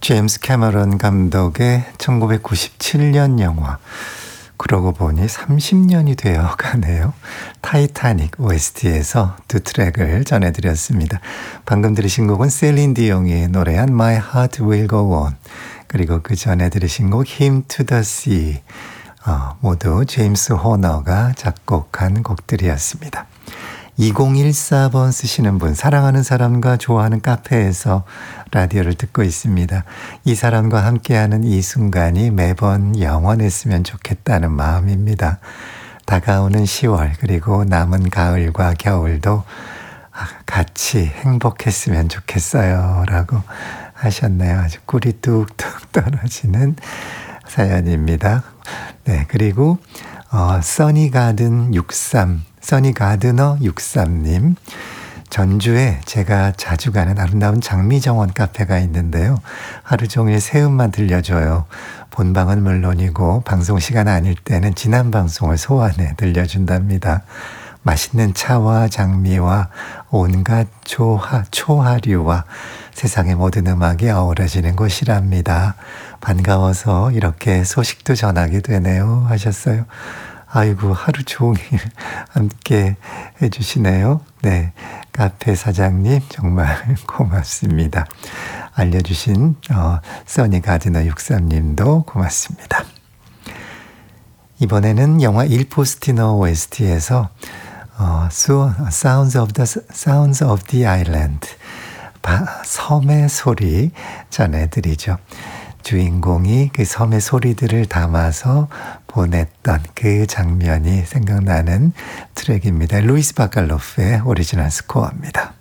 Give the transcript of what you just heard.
제임스 캐머런 감독의 1997년 영화, 그러고 보니 30년이 되어 가네요. 타이타닉 OST에서 두 트랙을 전해드렸습니다. 방금 들으신 곡은 셀린 디옹이 노래한 My Heart Will Go On, 그리고 그 전에 들으신 곡 Hymn to the Sea, 모두 제임스 호너가 작곡한 곡들이었습니다. 2014번 쓰시는 분, 사랑하는 사람과 좋아하는 카페에서 라디오를 듣고 있습니다. 이 사람과 함께하는 이 순간이 매번 영원했으면 좋겠다는 마음입니다. 다가오는 10월 그리고 남은 가을과 겨울도 같이 행복했으면 좋겠어요 라고 하셨네요. 아주 꿀이 뚝뚝 떨어지는 사연입니다. 네, 그리고 써니가든 63, 써니가드너 63님, 전주에 제가 자주 가는 아름다운 장미정원 카페가 있는데요. 하루 종일 새 음만 들려줘요. 본방은 물론이고 방송 시간 아닐 때는 지난 방송을 소환해 들려준답니다. 맛있는 차와 장미와 온갖 초하류와 세상의 모든 음악이 어우러지는 곳이랍니다. 반가워서 이렇게 소식도 전하게 되네요 하셨어요. 아이고, 하루 종일 함께 해주시네요. 네, 카페 사장님 정말 고맙습니다. 알려주신 써니가드너 63님도 고맙습니다. 이번에는 영화 일포스티너 OST에서 Sounds of the Island, 섬의 소리 전해드리죠. 주인공이 그 섬의 소리들을 담아서 보냈던 그 장면이 생각나는 트랙입니다. 루이스 바칼로프의 오리지널 스코어입니다.